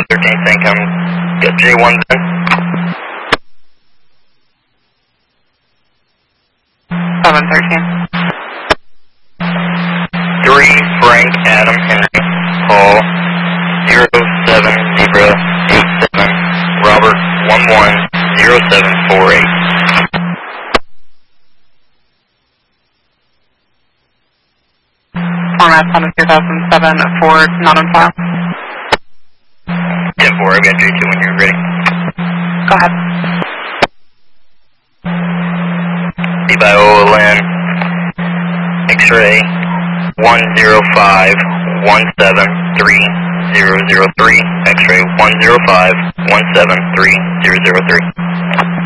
13th income. Got J1 then. 713. 3 Frank Adam Henry. Call 07087 Robert 110748. Format on a 2007 Ford, not on file. 10-4, I've got J2 when you're ready. Go ahead. Olin, X-ray 105-173-003, X-ray 105-173-003.